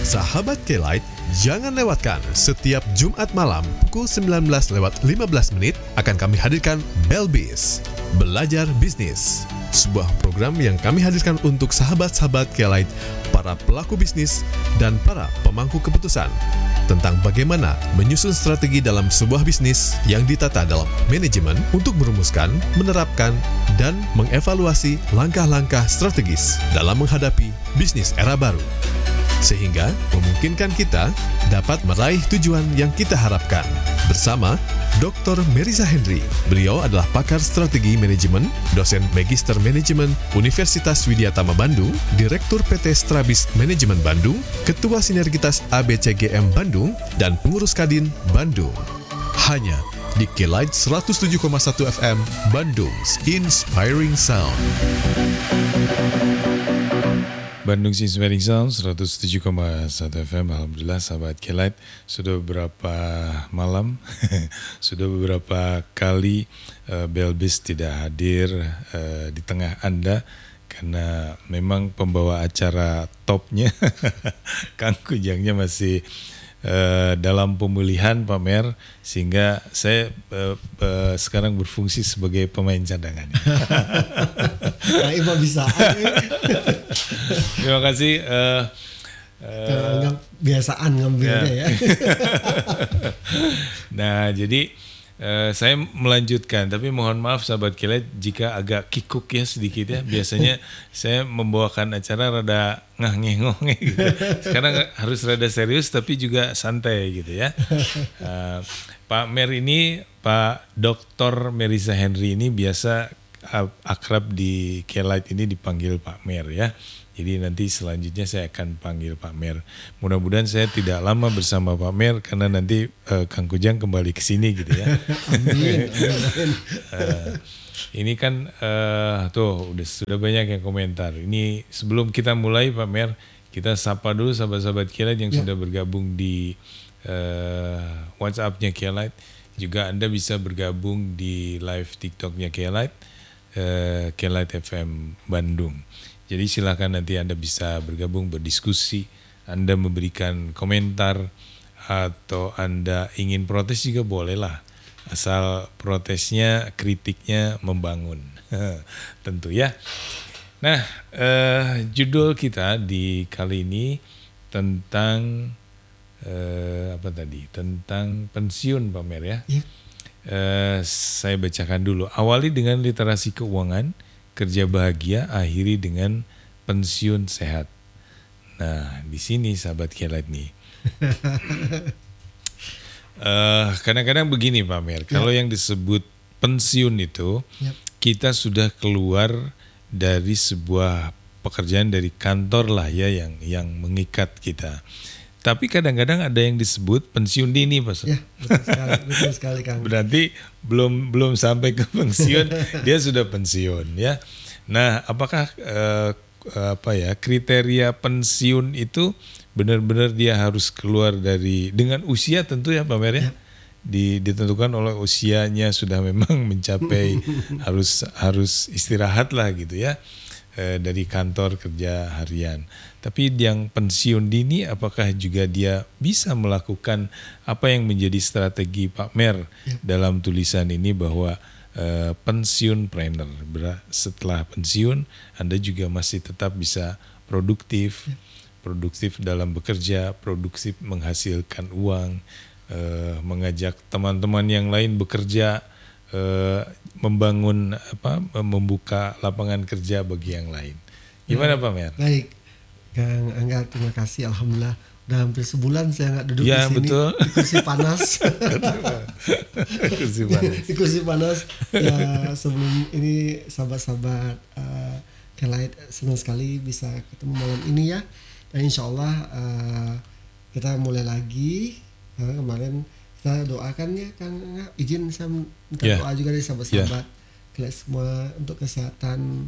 Sahabat K-Lite, jangan lewatkan setiap Jumat malam pukul 19:15 akan kami hadirkan Belbis, Belajar Bisnis. Sebuah program yang kami hadirkan untuk sahabat-sahabat K-Lite, para pelaku bisnis, dan para pemangku keputusan tentang bagaimana menyusun strategi dalam sebuah bisnis yang ditata dalam manajemen untuk merumuskan, menerapkan, dan mengevaluasi langkah-langkah strategis dalam menghadapi bisnis era baru, sehingga memungkinkan kita dapat meraih tujuan yang kita harapkan. Bersama Dr. Meriza Henry. Beliau adalah pakar strategi manajemen, dosen Magister Manajemen Universitas Widyatama Bandung, Direktur PT Strabis Manajemen Bandung, Ketua Sinergitas ABCGM Bandung, dan Pengurus Kadin Bandung. Hanya di K-Lite 107,1 FM Bandung's Inspiring Sound. Bandung Inspiring Sound 107,1 FM. Alhamdulillah sahabat K-Lite, sudah beberapa malam sudah beberapa kali Belbis tidak hadir di tengah Anda karena memang pembawa acara topnya Kang Kujangnya masih dalam pemulihan pamer, sehingga saya sekarang berfungsi sebagai pemain cadangan. Nah, Ibu bisa. Terima kasih. Anggap biasaan ngambilnya ya. Nah, jadi saya melanjutkan, tapi mohon maaf sahabat K-Lite jika agak kikuk ya sedikit ya. Biasanya saya membawakan acara rada ngah-ngeh-ngeh gitu. Sekarang harus rada serius tapi juga santai gitu ya. Pak Mer ini, Pak Dr. Meriza Henry ini biasa akrab di K-Lite ini dipanggil Pak Mer ya. Jadi nanti selanjutnya saya akan panggil Pak Mer. Mudah-mudahan saya tidak lama bersama Pak Mer karena nanti Kang Kujang kembali ke sini gitu ya. Amin. Ini kan tuh sudah banyak yang komentar. Ini sebelum kita mulai Pak Mer, kita sapa dulu sahabat-sahabat K-Lite yang sudah bergabung di WhatsApp-nya K-Lite. Juga Anda bisa bergabung di live TikTok-nya K-Lite, K-Lite FM Bandung. Jadi silakan nanti Anda bisa bergabung, berdiskusi, Anda memberikan komentar, atau Anda ingin protes juga bolehlah. Asal protesnya, kritiknya membangun. Tentu ya. Nah, judul kita di kali ini tentang apa tadi? Tentang pensiun, Pak Mer ya. Saya bacakan dulu. Awali dengan literasi keuangan, kerja bahagia, akhiri dengan pensiun sehat. Nah, di sini sahabat K-Lite nih. Kadang-kadang begini Pak Mer, kalau yang disebut pensiun itu, kita sudah keluar dari sebuah pekerjaan dari kantor lah ya yang mengikat kita. Tapi kadang-kadang ada yang disebut pensiun dini, Pak. Ya, betul sekali Kang. Berarti belum sampai ke pensiun dia sudah pensiun ya. Nah, apakah kriteria pensiun itu benar-benar dia harus keluar dari dengan usia tentu ya Pak Mer ya. Ditentukan oleh usianya sudah memang mencapai harus istirahat lah gitu ya. Dari kantor kerja harian. Tapi yang pensiun dini apakah juga dia bisa melakukan apa yang menjadi strategi Pak Mer dalam tulisan ini bahwa pensiun planner, setelah pensiun Anda juga masih tetap bisa produktif dalam bekerja, produktif menghasilkan uang, mengajak teman-teman yang lain bekerja, membuka lapangan kerja bagi yang lain. Gimana Pak Mer? Baik, Kang Angga, terima kasih. Alhamdulillah, udah hampir sebulan saya nggak duduk di sini. Betul. Di kursi panas. Di kursi panas. Ya, sebelum ini sahabat-sahabat K-Lite senang sekali bisa ketemu malam ini ya. Dan insya Allah kita mulai lagi. Karena kemarin kita doakan ya Kang, izin saya minta doa juga dari sahabat-sahabat K-Lite semua untuk kesehatan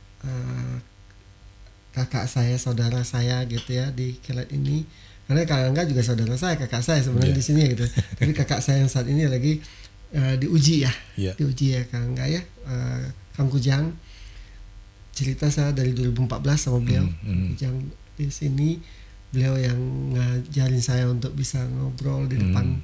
kakak saya, saudara saya gitu ya di K-Lite ini. Karena Kang Angga juga saudara saya, kakak saya sebenarnya di sini gitu. Tapi kakak saya yang saat ini lagi diuji ya, diuji ya Kang Angga ya. Kang Kujang cerita saya dari 2014 sama beliau, Kang Kujang di sini beliau yang ngajarin saya untuk bisa ngobrol di depan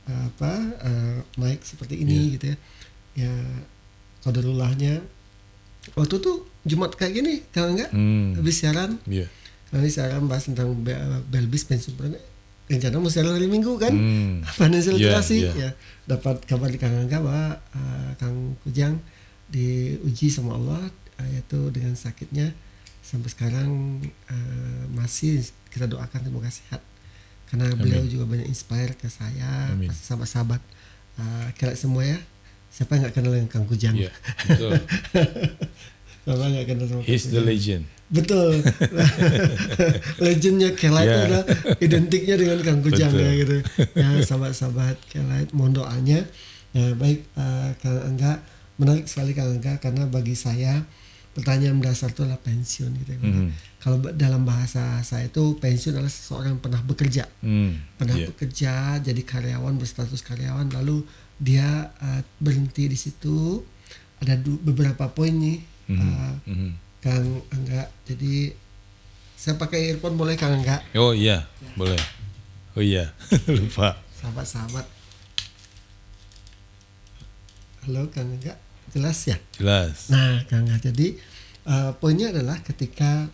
mic seperti ini gitu ya. Ya qadarullahnya waktu itu Jumat kayak gini kalau enggak habis siaran. Kali siaran bahas tentang Belbis pensiun rencana mau siaran hari Minggu kan. Financial literasi ya. Dapat kabar di Kang Angga bahwa Kang Kujang diuji sama Allah yaitu dengan sakitnya sampai sekarang masih kita doakan semoga sehat karena beliau juga banyak inspire ke saya, sahabat-sahabat kira semua ya. Siapa yang nggak kenal dengan Kang Kujang? Yeah, betul. Siapa nggak kenal sama Kang He's the Kujang? legend. Betul. Legendnya Kelight itu adalah identiknya dengan Kang Kujang ya gitu. Ya sahabat-sahabat Kelight mohon doanya. Ya baik Kang Angga, menarik sekali Kang Angga karena bagi saya pertanyaan mendasar itu adalah pensiun gitu ya. Kalau dalam bahasa saya itu pensiun adalah seseorang yang pernah bekerja. Bekerja jadi karyawan, berstatus karyawan, lalu dia berhenti di situ. Ada beberapa poin nih Kang Angga. Jadi saya pakai earphone boleh Kang Angga? Oh iya, boleh. Oh iya, lupa. Sahabat-sahabat. Halo Kang Angga, jelas ya? Jelas. Nah Kang Angga, jadi poinnya adalah ketika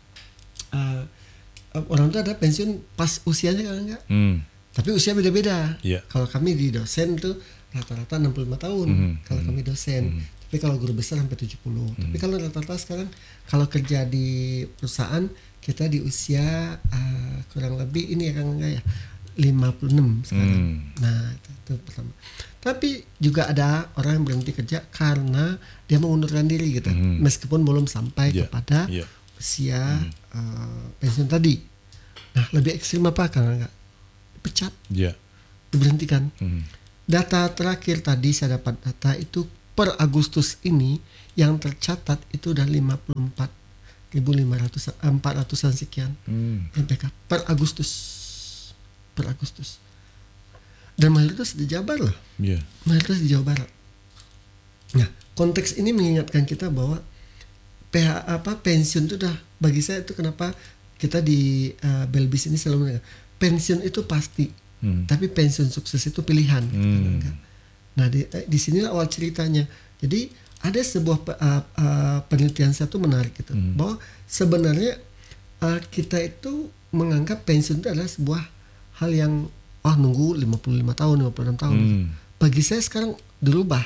orang tua ada pensiun pas usianya Kang Angga. Tapi usia beda-beda. Kalau kami di dosen tuh rata-rata 65 tahun kalau kami dosen. Tapi kalau guru besar sampai 70. Tapi kalau rata-rata sekarang kalau kerja di perusahaan kita di usia kurang lebih ini ya Kang Angga ya 56 sekarang. Nah itu pertama. Tapi juga ada orang yang berhenti kerja karena dia mengundurkan diri gitu. Meskipun belum sampai kepada usia pensiun tadi. Nah lebih ekstrim apa Kang Angga? Pecat, diberhentikan. Data terakhir tadi saya dapat data itu per Agustus ini yang tercatat itu udah 54.400-an sekian MPK per Agustus. Dan mayoritas di Jabar loh. Mayoritas di Jawa Barat. Nah konteks ini mengingatkan kita bahwa pensiun itu udah bagi saya itu kenapa kita di Belbis ini selalu mengatakan pensiun itu pasti, tapi pensiun sukses itu pilihan. Nah di sinilah awal ceritanya. Jadi ada sebuah penelitian saya tuh menarik gitu, bahwa sebenarnya kita itu menganggap pensiun itu adalah sebuah hal yang nunggu 55 tahun, 56 tahun. Bagi saya sekarang dirubah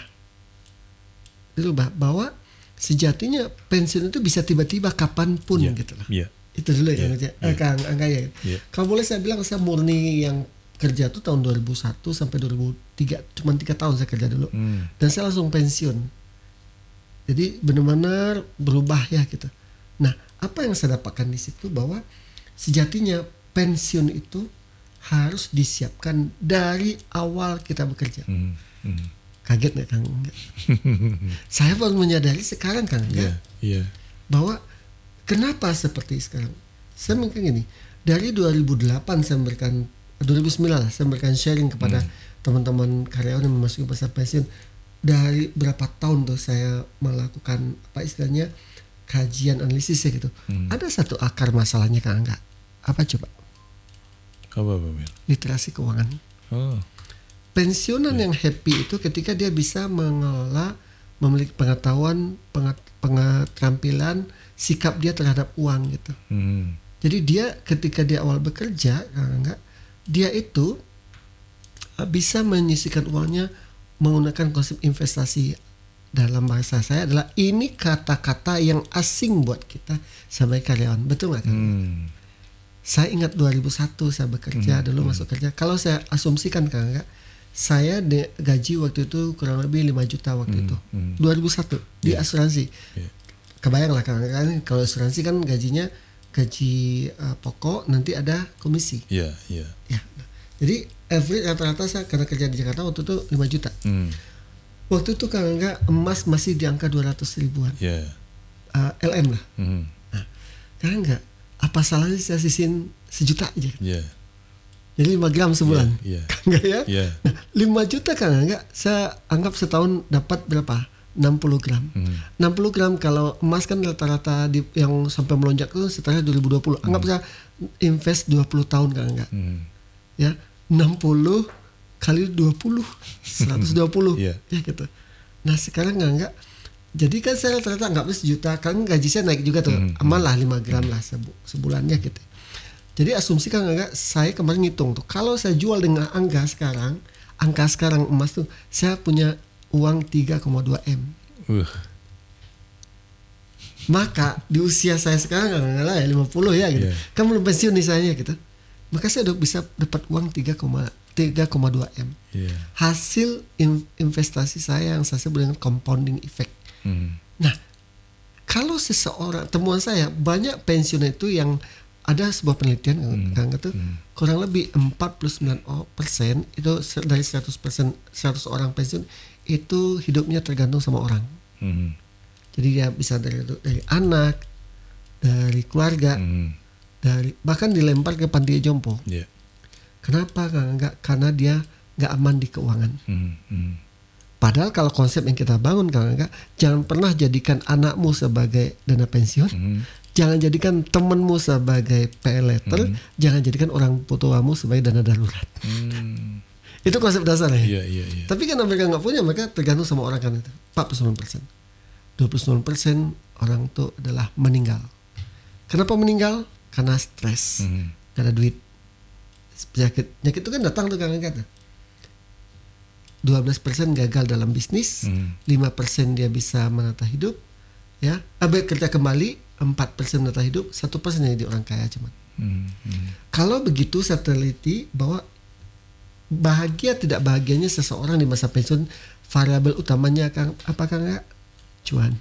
bahwa sejatinya pensiun itu bisa tiba-tiba kapanpun gitu loh. Itu dulu ya Kang Angga ya. Kalau boleh saya bilang saya murni yang kerja tuh tahun 2001 sampai 2003, cuma 3 tahun saya kerja dulu. Dan saya langsung pensiun. Jadi benar-benar berubah ya gitu. Nah, apa yang saya dapatkan di situ bahwa sejatinya pensiun itu harus disiapkan dari awal kita bekerja. Kaget nggak Kang Angga? Saya baru menyadari sekarang Kang Angga bahwa kenapa seperti sekarang? Saya mungkin gini, dari 2008 saya memberikan 2009 lah, saya memberikan sharing kepada teman-teman karyawan yang memasuki masa pensiun. Dari berapa tahun tuh saya melakukan apa istilahnya kajian analisis ya gitu. Ada satu akar masalahnya Kang Angga. Apa coba? Apa Bamil? Literasi keuangan. Pensiunan yang happy itu ketika dia bisa mengelola, memiliki pengetahuan, keterampilan, sikap dia terhadap uang gitu. Jadi dia ketika dia awal bekerja, dia itu bisa menyisihkan uangnya menggunakan konsep investasi. Dalam bahasa saya adalah ini kata-kata yang asing buat kita sebagai karyawan. Betul nggak kan? Saya ingat 2001 saya bekerja dulu masuk kerja. Kalau saya asumsikan Kang, saya gaji waktu itu kurang lebih 5 juta waktu itu. 2001 di asuransi. Kebayang lah kan kalau asuransi kan gajinya gaji pokok, nanti ada komisi. Ya. Jadi average rata-rata saya karena kerja di Jakarta waktu itu 5 juta. Waktu itu Kang Angga emas masih di angka 200 ribuan. LM lah. Nah, Kang Angga, apa salahnya saya sisihin 1 juta aja? Jadi 5 gram sebulan. Kang Angga ya? Nah, 5 juta Kang Angga, saya anggap setahun dapat berapa? 60 gram. 60 gram kalau emas kan rata-rata yang sampai melonjak itu setelah 2020. Anggap saya invest 20 tahun kan enggak. Ya, 60 kali 20 120 Iya. ya gitu. Nah sekarang enggak. Jadi kan saya ternyata nggak plus sejuta, kan gaji saya naik juga tuh, aman lah 5 gram lah sebulannya gitu. Jadi asumsi kan enggak, saya kemarin ngitung tuh, kalau saya jual dengan angka sekarang emas tuh, saya punya uang 3,2 M. Maka di usia saya sekarang enggak lah ya 50 ya gitu. Yeah. Kan belum pensiun nih saya gitu. Maka saya udah bisa dapat uang 3,2 M. Yeah. Hasil investasi saya yang saya sebut dengan compounding effect. Nah, kalau seseorang, temuan saya banyak pensiun itu yang ada sebuah penelitian kan itu kurang lebih 49% itu dari 100% 100 orang pensiun itu hidupnya tergantung sama orang. Jadi dia bisa dari anak, dari keluarga, dari bahkan dilempar ke panti jompo. Yeah. Kenapa? Karena dia nggak aman di keuangan. Padahal kalau konsep yang kita bangun jangan pernah jadikan anakmu sebagai dana pensiun, jangan jadikan temanmu sebagai pay letter, jangan jadikan orang tuamu sebagai dana darurat. Itu konsep dasarnya. Yeah. Tapi kan mereka nggak punya, mereka tergantung sama orang kan itu. 49%, 29% orang itu adalah meninggal. Kenapa meninggal? Karena stres, karena duit, penyakit itu kan datang tuh kan. 12% gagal dalam bisnis, 5% dia bisa menata hidup, ya, kerja kembali, 4% menata hidup, 1% jadi orang kaya cuman. Kalau begitu saya teliti bahwa bahagia tidak bahagianya seseorang di masa pensiun variabel utamanya apakah enggak? Cuan,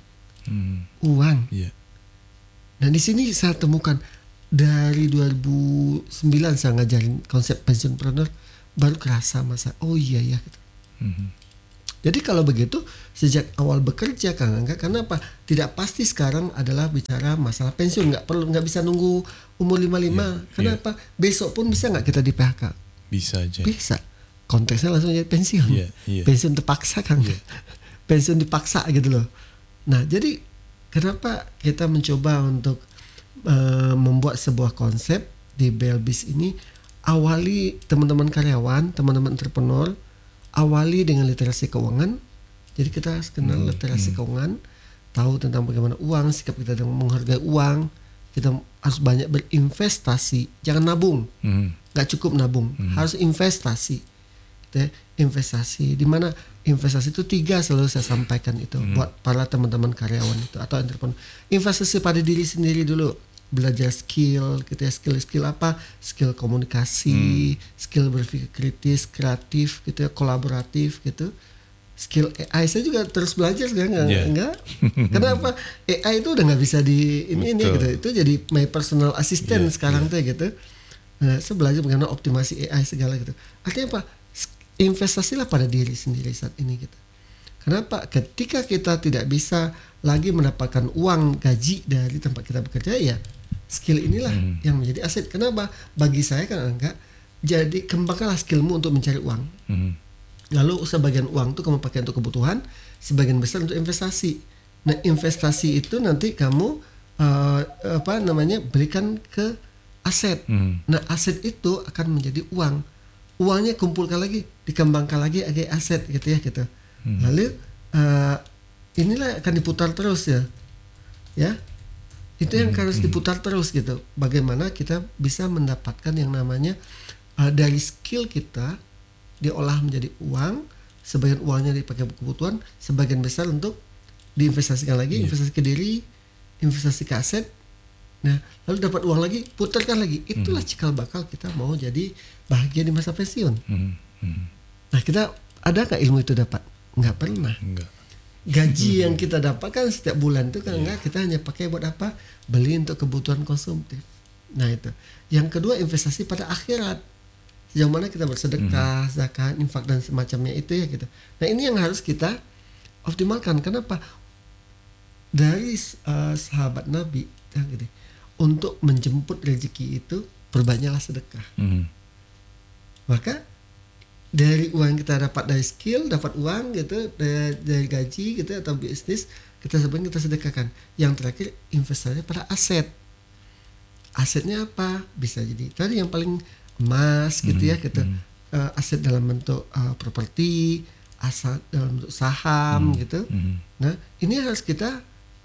uang. Yeah. Nah di sini saya temukan dari 2009 saya ngajarin konsep pensiunpreneur, baru kerasa masa iya ya gitu. Jadi kalau begitu sejak awal bekerja Kang Angga, karena apa? Tidak pasti sekarang adalah bicara masalah pensiun, nggak bisa nunggu umur 55. Kenapa? Besok pun bisa nggak kita di PHK? Bisa aja. Bisa. Konteksnya langsung jadi pensiun. Yeah. Pensiun terpaksa Kang. Pensiun dipaksa gitu loh. Nah jadi kenapa kita mencoba untuk membuat sebuah konsep di Belbis ini, awali teman-teman karyawan, teman-teman entrepreneur, awali dengan literasi keuangan. Jadi kita harus kenal literasi keuangan, tahu tentang bagaimana uang, sikap kita dalam menghargai uang. Kita harus banyak berinvestasi, jangan nabung. Gak cukup nabung, harus investasi. Investasi, di mana investasi itu 3 selalu saya sampaikan itu buat para teman-teman karyawan itu atau entrepreneur. Investasi pada diri sendiri dulu, belajar skill gitu ya, skill apa? Skill komunikasi, skill berpikir kritis, kreatif gitu ya, kolaboratif gitu. Skill AI saya juga terus belajar sekarang enggak. Kenapa? AI itu udah nggak bisa di ini gitu. Itu jadi my personal assistant sekarang tuh gitu. Nah, saya belajar bagaimana optimasi AI segala gitu. Artinya apa? Investasilah pada diri sendiri saat ini gitu. Kenapa? Ketika kita tidak bisa lagi mendapatkan uang gaji dari tempat kita bekerja, ya skill inilah yang menjadi aset. Kenapa? Bagi saya kan enggak. Jadi kembangkanlah skillmu untuk mencari uang. Lalu sebagian uang itu kamu pakai untuk kebutuhan, sebagian besar untuk investasi. Nah investasi itu nanti kamu berikan ke aset. Nah aset itu akan menjadi uang. Uangnya kumpulkan lagi, dikembangkan lagi agar aset gitu ya gitu. Lalu inilah akan diputar terus ya. Itu yang harus diputar terus gitu. Bagaimana kita bisa mendapatkan yang namanya dari skill kita diolah menjadi uang, sebagian uangnya dipakai kebutuhan, sebagian besar untuk diinvestasikan lagi, investasi ke diri, investasi ke aset. Nah, lalu dapat uang lagi, putarkan lagi. Itulah cikal bakal kita mau jadi bahagia di masa pensiun. Nah, kita ada nggak ilmu itu dapat? Nggak pernah. Gaji yang kita dapatkan setiap bulan itu kan enggak, kita hanya pakai buat apa? Beli untuk kebutuhan konsumtif. Nah, itu. Yang kedua, investasi pada akhirat. Sejauh mana kita bersedekah, zakat, infak dan semacamnya itu ya gitu. Nah ini yang harus kita optimalkan. Kenapa? Dari sahabat Nabi ya gitu, untuk menjemput rezeki itu perbanyaklah sedekah. Maka dari uang kita dapat dari skill, dapat uang gitu dari gaji gitu atau bisnis, kita sebenarnya kita sedekahkan. Yang terakhir investasinya pada aset. Asetnya apa? Bisa jadi tadi yang paling emas gitu ya, gitu. Aset dalam bentuk properti, aset dalam bentuk saham gitu. Nah, ini harus kita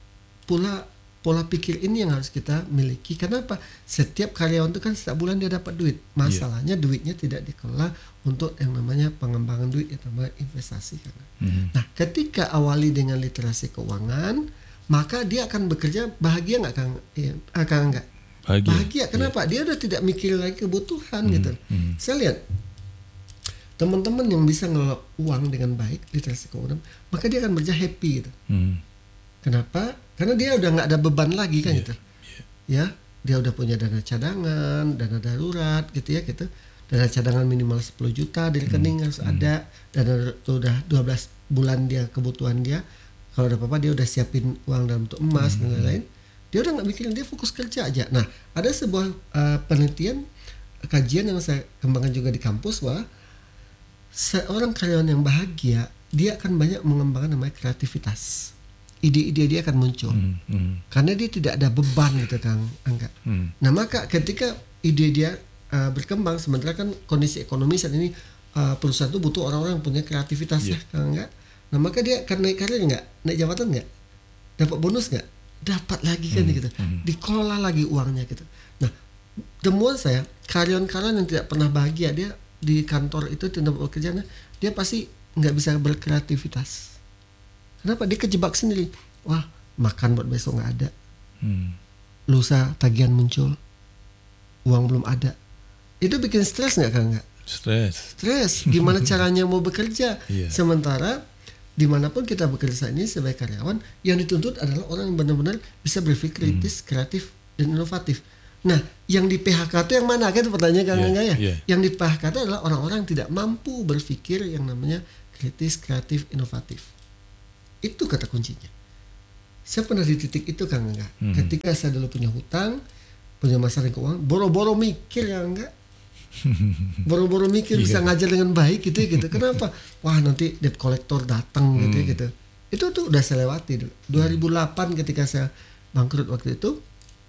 pola pikir ini yang harus kita miliki. Kenapa? Setiap karyawan itu kan setiap bulan dia dapat duit. Masalahnya duitnya tidak dikelola untuk yang namanya pengembangan duit, yang namanya investasi. Nah, ketika awali dengan literasi keuangan, maka dia akan bekerja bahagia nggak Kang? Kang enggak? Bahagia. Kenapa? Dia udah tidak mikir lagi kebutuhan gitu. Saya lihat teman-teman yang bisa ngelola uang dengan baik, literasi keuangan, maka dia akan bekerja happy gitu. Kenapa? Karena dia udah nggak ada beban lagi kan gitu. Ya, dia udah punya dana cadangan, dana darurat gitu ya gitu. Dana cadangan minimal 10 juta di rekening harus ada. Dana itu udah 12 bulan dia kebutuhan dia. Kalau ada apa-apa dia udah siapin uang dalam bentuk emas dan lain-lain. Dia udah nggak mikirin, dia fokus kerja aja. Nah, ada sebuah penelitian, kajian yang saya kembangkan juga di kampus bahwa seorang karyawan yang bahagia, dia akan banyak mengembangkan namanya kreativitas. Ide-ide dia akan muncul karena dia tidak ada beban gitu Kang Angga. Nah, maka ketika ide dia berkembang, sementara kan kondisi ekonomi saat ini perusahaan itu butuh orang-orang yang punya kreativitas ya Kang Angga. Nah, maka dia akan naik karir nggak, naik jabatan nggak, dapat bonus nggak, dapat lagi kan gitu, dikelola lagi uangnya gitu. Nah, temuan saya karyawan-karyawan yang tidak pernah bahagia, dia di kantor itu tidak bekerja, dia pasti nggak bisa berkreativitas. Kenapa? Dia kejebak sendiri. Wah, makan buat besok nggak ada. Lusa tagihan muncul, uang belum ada. Itu bikin stres nggak Kang? Nggak? Stres. Gimana caranya mau bekerja? Sementara dimanapun kita bekerja ini sebagai karyawan, yang dituntut adalah orang yang benar-benar bisa berpikir kritis, kreatif, dan inovatif. Nah, yang di PHK itu yang mana? Kan pertanyaan Kang Angga ya. Yang di PHK itu adalah orang-orang yang tidak mampu berpikir yang namanya kritis, kreatif, inovatif. Itu kata kuncinya. Saya pernah di titik itu Kang Angga. Ketika saya dulu punya hutang, punya masalah keuangan, boro-boro mikir ya enggak. Boro-boro mikir bisa ngajar dengan baik gitu. Kenapa? Wah, nanti debt collector datang gitu. Itu tuh udah saya lewati dulu. 2008 ketika saya bangkrut waktu itu,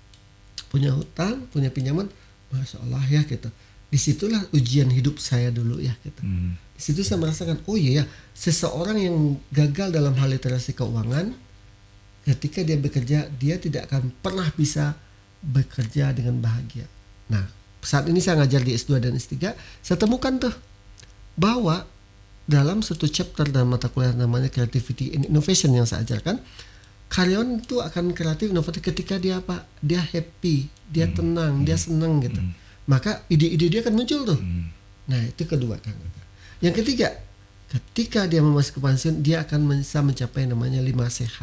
punya hutang, punya pinjaman, Masya Allah ya gitu. Disitulah ujian hidup saya dulu ya gitu. Di situ saya merasakan, oh iya ya, seseorang yang gagal dalam hal literasi keuangan, ketika dia bekerja, dia tidak akan pernah bisa bekerja dengan bahagia. Nah, saat ini saya ngajar di S2 dan S3, saya temukan tuh bahwa dalam satu chapter dalam mata kuliah namanya Creativity and Innovation yang saya ajarkan, karyawan itu akan kreatif, inovatif ketika dia apa? Dia happy, dia tenang, dia senang gitu. Maka ide-ide dia akan muncul tuh. Nah, itu kedua Kang. Yang ketiga, ketika dia memasuki pensiun, dia akan bisa mencapai namanya 5 sehat.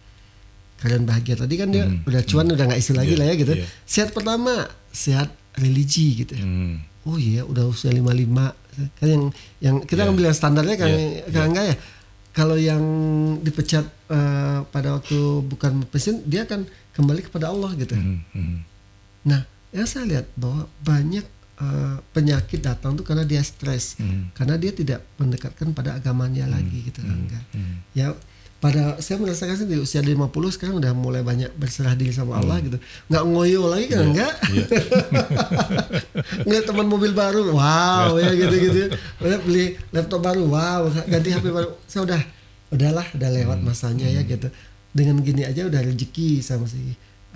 Kalian bahagia tadi kan dia udah cuan, udah nggak isu lagi lah ya gitu. Sehat pertama, sehat religi gitu. Oh iya, udah usia 55 kan yang kita kan bilang standarnya kan enggak ya. Kalau yang dipecat pada waktu bukan pensiun, dia akan kembali kepada Allah gitu. Nah, yang saya lihat bahwa banyak penyakit datang tuh karena dia stres, karena dia tidak mendekatkan pada agamanya lagi gitu enggak. Ya, pada saya merasakan di usia 50 sekarang udah mulai banyak berserah diri sama Allah gitu. Nggak ngoyo lagi kan enggak. Ngeliat teman mobil baru, wow ya gitu. Beli laptop baru, wow, ganti HP baru. Saya udahlah lewat masanya ya gitu. Dengan gini aja udah rezeki sama si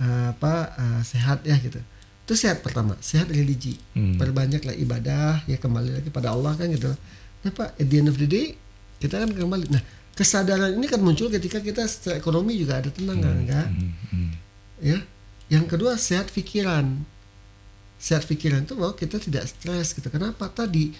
sehat ya gitu. Itu sehat pertama, sehat religi. Perbanyaklah ibadah, ya kembali lagi pada Allah kan gitu. Nah Pak, at the end of the day kita kan kembali. Nah, kesadaran ini kan muncul ketika kita secara ekonomi juga ada tenang kan? Ya. Yang kedua, sehat pikiran. Sehat pikiran itu bahwa kita tidak stres gitu. Kenapa? Tadi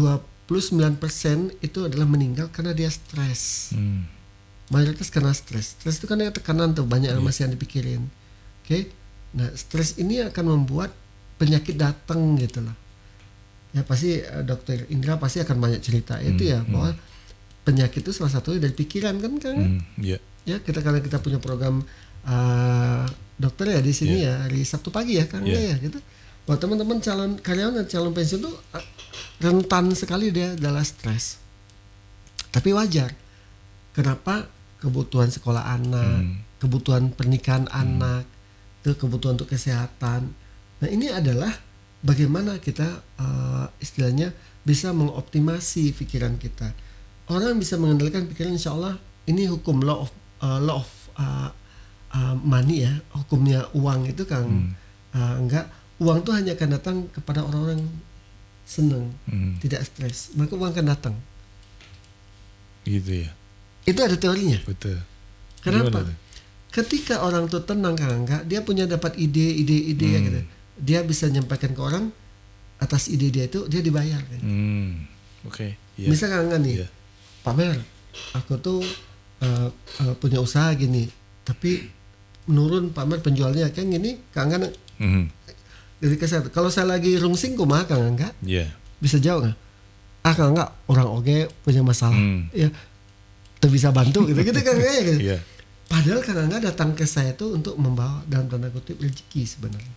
29% itu adalah meninggal karena dia stres. Mayoritas karena stres. Stres itu kan ada tekanan tuh, banyak masih yang dipikirin. Oke. Nah, stres ini akan membuat penyakit datang gitu loh. Ya pasti Dokter Indra pasti akan banyak cerita itu ya bahwa penyakit itu salah satunya dari pikiran kan Ya, karena kita punya program dokter ya di sini ya hari Sabtu pagi ya Kang ya gitu. Buat teman-teman calon karyawan dan calon pensiun tuh rentan sekali dia adalah stres. Tapi wajar. Kenapa? Kebutuhan sekolah anak, kebutuhan pernikahan anak, itu kebutuhan untuk kesehatan. Nah ini adalah bagaimana kita istilahnya bisa mengoptimasi pikiran kita. Orang bisa mengendalikan pikiran, insya Allah ini hukum law of money ya, hukumnya uang itu kan enggak, uang tuh hanya akan datang kepada orang-orang senang, tidak stres, maka uang akan datang. Gitu ya. Itu ada teorinya. Betul. Kenapa? Gimana tuh? Ketika orang tuh tenang kan enggak, dia punya dapat ide ya gitu. Dia bisa menyampaikan ke orang atas ide dia itu, dia dibayar kan. Oke. Iya. Misal kan enggak nih, Iya. Pak Mer, aku tuh punya usaha gini, tapi menurun Pak Mer penjualnya kan gini, Kang Angga dari kesehatan. Kalau saya lagi rungsing kumaha Kang Angga? Iya. Bisa jawab nggak? Kang Angga orang oge punya masalah, ya, tuh bisa bantu gitu Kang Angga ya gitu. Iya. Padahal Kang Angga datang ke saya tuh untuk membawa dalam tanda kutip rezeki sebenarnya.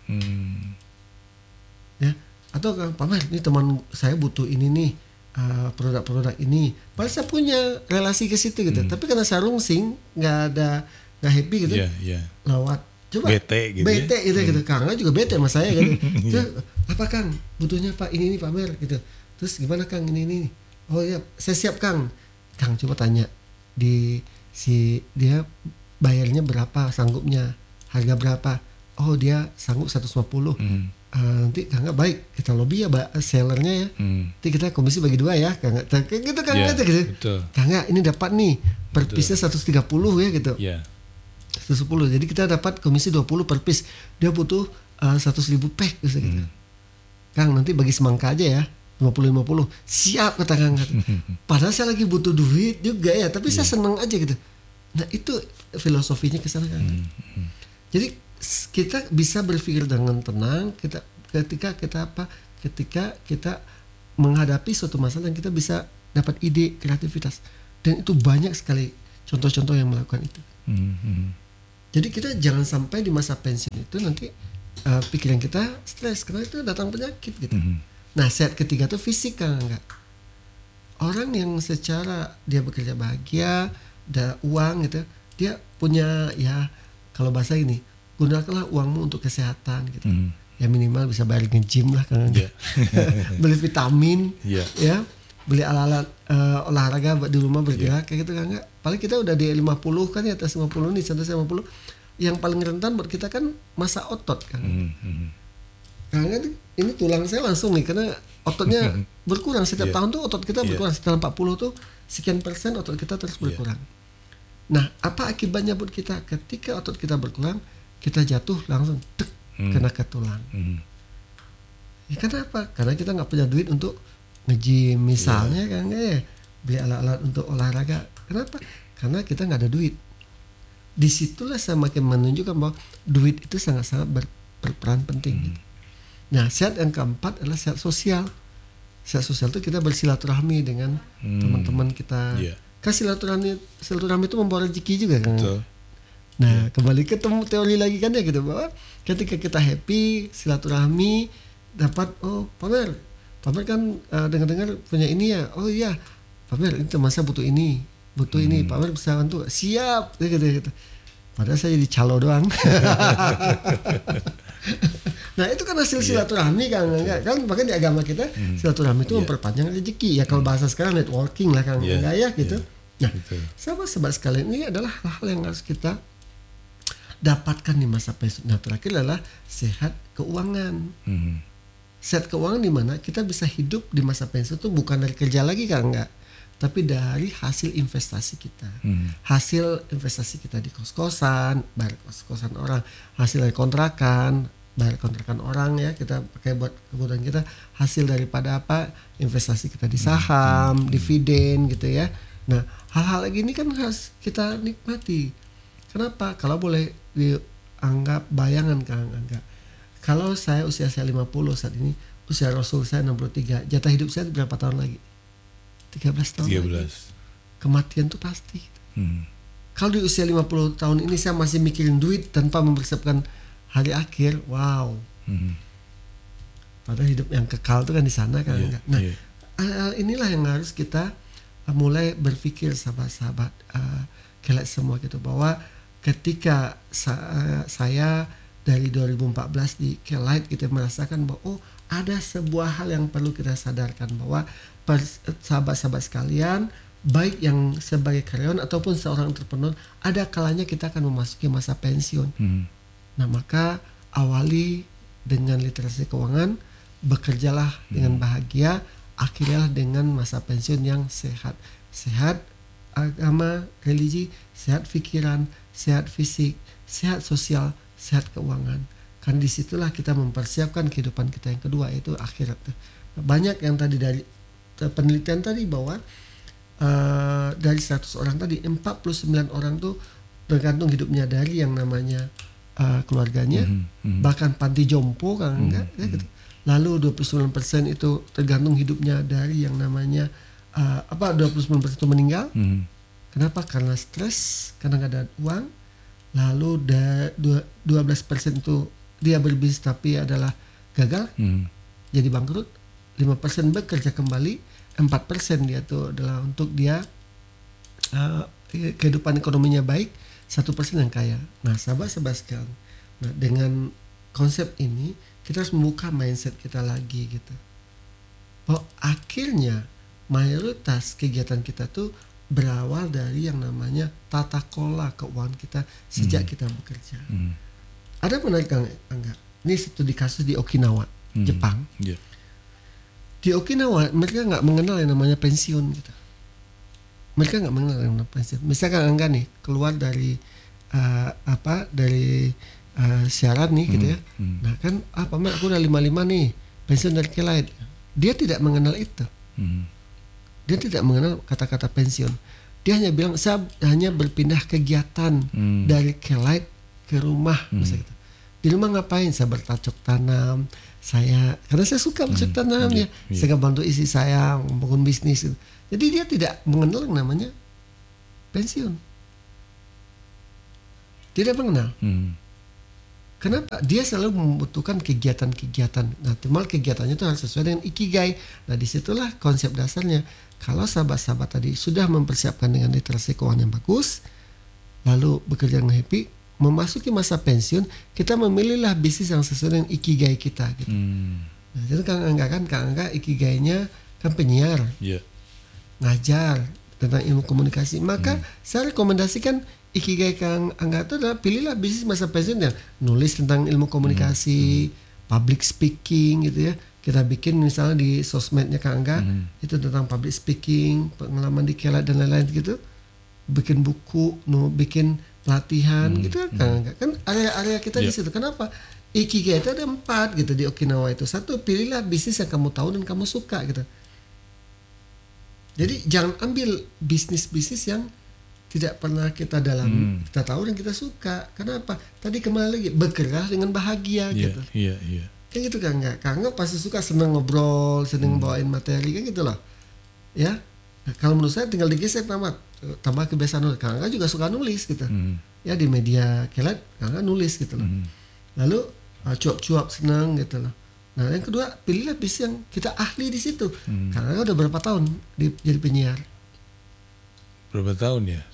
Ya, atau Kang Pak Mer, ini teman saya butuh ini nih, produk-produk ini. Padahal saya punya relasi ke situ gitu. Tapi karena saya rungsing, nggak happy gitu, Iya. lewat. Coba Bete gitu ya. gitu. Kang Angga juga bete sama saya gitu. Terus, apa Kang? Butuhnya Pak ini Pak Mer gitu. Terus gimana Kang ini? Oh iya, saya siap Kang. Kang coba tanya dia bayarnya berapa, sanggupnya, harga berapa? Oh dia sanggup 150. Nanti Kang Angga baik, kita lobby ya sellernya ya. Nanti kita komisi bagi 2 ya Kang Angga. Kayak gitu Kang Angga gitu. Betul. Kang Angga ini dapat nih per piece-nya 130 ya gitu. Iya. 110. Jadi kita dapat komisi 20 per piece. Dia butuh 100.000 pack gitu. Kang nanti bagi semangka aja ya. 50-50. Siap kata Kang. Padahal saya lagi butuh duit juga ya, tapi saya seneng aja gitu. Nah, itu filosofinya ke sana Kang. Jadi kita bisa berpikir dengan tenang ketika kita menghadapi suatu masalah yang kita bisa dapat ide, kreativitas. Dan itu banyak sekali contoh-contoh yang melakukan itu. Jadi kita jangan sampai di masa pensiun itu nanti pikiran kita stres karena itu datang penyakit gitu. Nah, sehat ketiga itu fisik kan enggak. Orang yang secara dia bekerja bahagia, ada uang gitu, dia punya ya kalau bahasa ini, gunakanlah uangmu untuk kesehatan gitu. Ya minimal bisa bayar nge-gym lah kan. Beli vitamin, ya. Beli alat-alat olahraga di rumah bergerak kayak gitu kan enggak. Paling kita udah di 50 kan ya, atas 50 nih, 150. Yang paling rentan buat kita kan masa otot kan. Karena ini tulang saya langsung nih karena ototnya berkurang setiap tahun tuh, otot kita berkurang setelah 40 tuh sekian persen otot kita terus berkurang. Nah, apa akibatnya buat kita? Ketika otot kita berkurang, kita jatuh langsung kena ke tulang. Ya, kenapa? Karena kita nggak punya duit untuk nge-gym misalnya kan ya, beli alat-alat untuk olahraga. Kenapa? Karena kita nggak ada duit. Disitulah saya makin menunjukkan bahwa duit itu sangat-sangat berperan penting. Gitu. Nah, sehat yang keempat adalah sehat sosial. Sehat sosial itu kita bersilaturahmi dengan teman-teman kita. Kan silaturahmi itu membawa rezeki juga kan. Betul. Nah, kembali ke teori lagi kan ya gitu, bahwa ketika kita happy, silaturahmi, dapat Pak Mer kan dengar-dengar punya ini ya. Oh iya, Pak Mer ini teman saya butuh ini, Pak Mer bisa bantu. Siap gitu. Padahal saya jadi calo doang. Nah, itu kan hasil silaturahmi kan, kan bahkan di agama kita silaturahmi itu memperpanjang rezeki. Ya kalau bahasa sekarang networking lah kan, enggak ya gitu. Nah, sahabat-sahabat sekalian, ini adalah hal-hal yang harus kita dapatkan di masa pensiun. Nah, terakhir adalah sehat keuangan. Sehat keuangan di mana kita bisa hidup di masa pensiun itu bukan dari kerja lagi kan, enggak, tapi dari hasil investasi kita. Hasil investasi kita di kos-kosan, bayar kos-kosan orang, hasil dari kontrakan, bayar kontrakan orang ya, kita pakai buat kebutuhan kita, hasil daripada apa, investasi kita di saham, dividen gitu ya. Nah, hal-hal gini kan harus kita nikmati. Kenapa? Kalau boleh dianggap bayangan kan, enggak. Kalau saya usia saya 50 saat ini, usia Rasul saya 63, jatah hidup saya berapa tahun lagi? 13 tahun 13. lagi. Kematian tuh pasti. Kalau di usia 50 tahun ini saya masih mikirin duit tanpa mempersiapkan hari akhir, wow. Padahal hidup yang kekal itu kan di sana kan. Nah, inilah yang harus kita mulai berpikir sahabat-sahabat, kalian semua gitu, bahwa ketika saya dari 2014 di K-Lite kita merasakan bahwa ada sebuah hal yang perlu kita sadarkan bahwa sahabat-sahabat sekalian, baik yang sebagai karyawan ataupun seorang entrepreneur, ada kalanya kita akan memasuki masa pensiun. Nah, maka awali dengan literasi keuangan, bekerjalah dengan bahagia, akhirnya dengan masa pensiun yang sehat. Sehat agama, religi, sehat pikiran, sehat fisik, sehat sosial, sehat keuangan. Kan disitulah kita mempersiapkan kehidupan kita yang kedua, yaitu akhirat. Banyak yang tadi dari penelitian tadi bahwa dari 100 orang tadi 49 orang tuh tergantung hidupnya dari yang namanya keluarganya, bahkan panti jompo kan enggak ya gitu. Lalu 29% itu tergantung hidupnya dari yang namanya 29% itu meninggal. Kenapa? Karena stres, karena nggak ada uang. Lalu 12% itu dia berbisnis tapi adalah gagal, jadi bangkrut. 5% bekerja kembali, 4% dia tuh adalah untuk dia kehidupan ekonominya baik, 1% yang kaya. Nah, sahabat-sahabat sekalian, nah dengan konsep ini kita harus membuka mindset kita lagi gitu. Bahwa akhirnya mayoritas kegiatan kita tuh berawal dari yang namanya tata kelola keuangan kita sejak kita bekerja. Ada menarik enggak? Ini studi kasus di Okinawa, Jepang. Di Okinawa mereka nggak mengenal yang namanya pensiun gitu. Mereka nggak mengenal yang namanya pensiun. Misalkan Angga nih keluar dari siaran nih gitu ya. Nah kan aku udah 55 nih, pensiun dari K-Lite. Dia tidak mengenal itu. Dia tidak mengenal kata-kata pensiun. Dia hanya bilang saya hanya berpindah kegiatan dari K-Lite ke rumah misalnya gitu. Di rumah ngapain? Saya bercocok tanam. Karena saya suka bercocok tanam ya. Saya bantu istri saya membangun bisnis. Gitu. Jadi dia tidak mengenal yang namanya pensiun. Tidak mengenal. Kenapa? Dia selalu membutuhkan kegiatan-kegiatan. Nah, cuma kegiatannya itu harus sesuai dengan ikigai. Nah, disitulah konsep dasarnya. Kalau sahabat-sahabat tadi sudah mempersiapkan dengan literasi keuangan yang bagus, lalu bekerja dengan happy, memasuki masa pensiun, kita memilihlah bisnis yang sesuai dengan ikigai kita. Gitu. Nah, jadi Kang Angga ikigainya kan penyiar, ngajar tentang ilmu komunikasi. Maka saya rekomendasikan ikigai Kang Angga itu adalah pilihlah bisnis masa pensiun yang nulis tentang ilmu komunikasi, public speaking gitu ya. Kita bikin misalnya di sosmednya Kang Angga itu tentang public speaking, pengalaman di K-Lite dan lain-lain gitu. Bikin buku, bikin pelatihan gitu kan Kang Angga. Kan area-area kita di situ. Kenapa? Ikigai itu ada 4 gitu di Okinawa itu. 1, pilihlah bisnis yang kamu tahu dan kamu suka gitu. Jadi jangan ambil bisnis-bisnis yang tidak pernah kita dalami, kita tahu dan kita suka. Kenapa? Tadi kembali lagi bekerja dengan bahagia gitu. Kan gitu kan enggak? Karena pasti suka seneng ngobrol, seneng bawain materi kan gitu loh. Ya. Nah, kalau menurut saya tinggal digeser tambah kebiasaan nulis. Karena juga suka nulis gitu. Ya di media K-Lite karena nulis gitu loh. Lalu cuap-cuap seneng gitu loh. Nah, yang kedua, pilihlah bisnis yang kita ahli di situ. Karena udah berapa tahun jadi penyiar? Berapa tahun ya?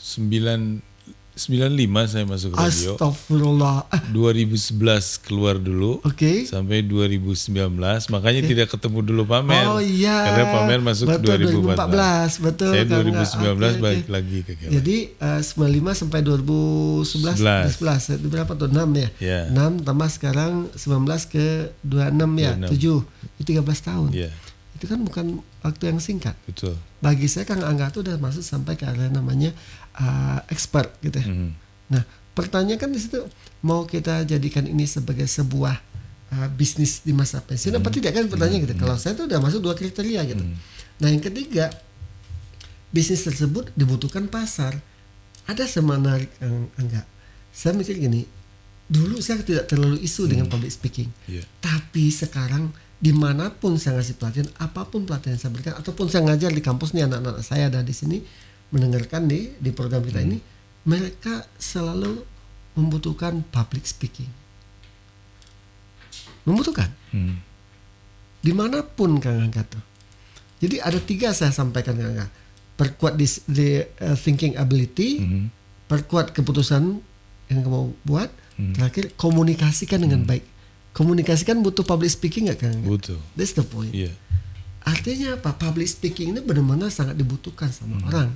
95 saya masuk radio. Astagfirullah. 2011 keluar dulu. Sampai 2019. Makanya tidak ketemu dulu Pamer. Oh iya. Karena Pamer masuk 2014. Betul. Saya 2019 balik lagi ke K-Lite. Jadi 95 sampai 2011. Itu berapa tuh? 6 ya? 6 tambah sekarang 19 ke 26 ya? 7. Itu 13 tahun. Itu kan bukan waktu yang singkat. Betul. Bagi saya Kang Angga itu udah masuk sampai ke area namanya expert gitu ya. Nah, pertanyaan kan di situ mau kita jadikan ini sebagai sebuah bisnis di masa pensiun apa tidak kan pertanyaan gitu. Kalau saya tuh udah masuk 2 kriteria gitu. Nah, yang ketiga, bisnis tersebut dibutuhkan pasar. Ada semenarik Kang Angga. Saya mikir gini, dulu saya tidak terlalu isu dengan public speaking. Tapi sekarang dimanapun saya ngasih pelatihan, apapun pelatihan yang saya berikan, ataupun saya ngajar di kampus nih anak-anak saya ada di sini mendengarkan di program kita ini, mereka selalu membutuhkan public speaking, membutuhkan dimanapun Kang Angga tuh. Jadi ada 3 saya sampaikan Kang Angga, perkuat di thinking ability, perkuat keputusan yang kamu buat, Terakhir, komunikasikan dengan baik. Komunikasikan butuh public speaking nggak, Kang? Butuh. That's the point. Iya. Artinya apa? Public speaking ini benar-benar sangat dibutuhkan sama orang.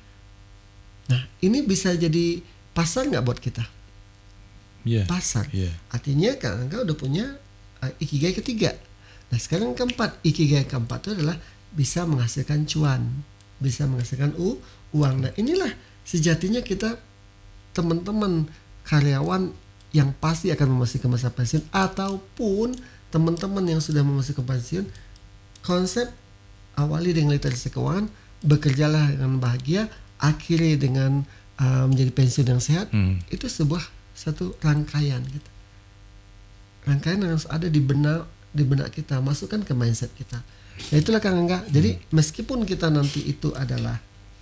Nah, ini bisa jadi pasar nggak buat kita? Iya. Pasar. Iya. Artinya Kang Angga udah punya ikigai ketiga. Nah, sekarang keempat. Ikigai keempat itu adalah bisa menghasilkan cuan, bisa menghasilkan uang. Nah, inilah sejatinya kita, teman-teman karyawan yang pasti akan memasuki masa pensiun, ataupun teman-teman yang sudah memasuki pensiun, konsep awali dengan literasi keuangan, bekerjalah dengan bahagia, akhiri dengan menjadi pensiun yang sehat. Itu sebuah satu rangkaian gitu. Rangkaian yang harus ada di benak kita, masukkan ke mindset kita. Nah, itulah Kang Angga. Jadi meskipun kita nanti itu adalah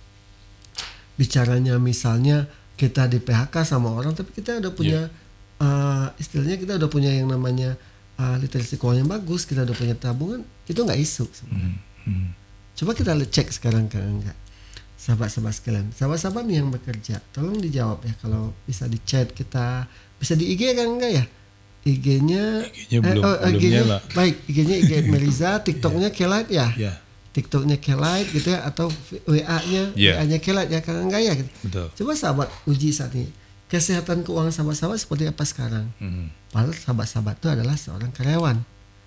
bicaranya misalnya kita di PHK sama orang, tapi kita udah punya istilahnya kita udah punya yang namanya literasi keuangan yang bagus, kita udah punya tabungan, itu nggak isu sebenarnya. Coba kita cek sekarang Kang Angga, sahabat-sahabat sekalian, sahabat-sahabat nih yang bekerja, tolong dijawab ya, kalau bisa di chat kita, bisa di IG Kang Angga ya, IG-nya belum nyala. Baik, IG-nya IG Meriza, TikTok-nya Kelight ya. TikTok-nya Kelight gitu ya, atau WA-nya Kelight ya Kang Angga ya gitu. Betul. Coba sahabat uji saat ini kesehatan keuangan sahabat-sahabat seperti apa sekarang. Padahal sahabat-sahabat itu adalah seorang karyawan,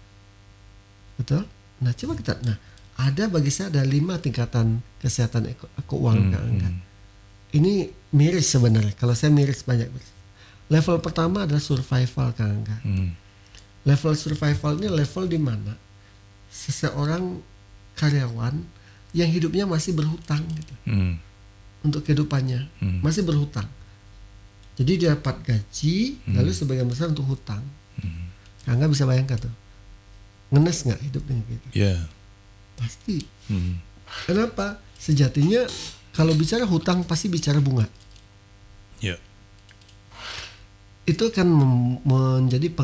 betul. Nah, coba kita, ada bagi saya ada 5 tingkatan kesehatan keuangan Kang Angga. Ini miris sebenarnya, kalau saya miris banyak. Level pertama adalah survival Kang Angga. Level survival ini level di mana seseorang karyawan yang hidupnya masih berhutang gitu. Untuk kehidupannya masih berhutang. Jadi dia dapat gaji, lalu sebagian besar untuk hutang. Kang Angga bisa bayangkan tuh, ngenes nggak hidupnya gitu? Iya. Pasti. Kenapa? Sejatinya kalau bicara hutang pasti bicara bunga. Iya. Itu akan menjadi